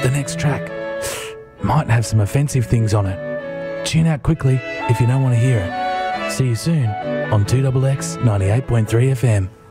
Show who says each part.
Speaker 1: The next track might have some offensive things on it. Tune out quickly if you don't want to hear it. See you soon on 2XX 98.3 FM.